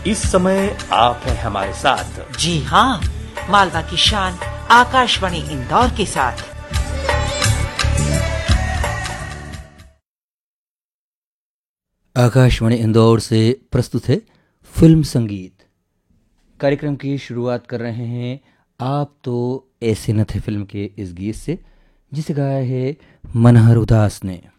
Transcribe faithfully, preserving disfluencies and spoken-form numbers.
इस समय आप हैं हमारे साथ। जी हाँ, मालवा की शान आकाशवाणी इंदौर के साथ। आकाशवाणी इंदौर से प्रस्तुत है फिल्म संगीत। कार्यक्रम की शुरुआत कर रहे हैं आप तो ऐसे न थे फिल्म के इस गीत से, जिसे गाया है मनहर उदास ने।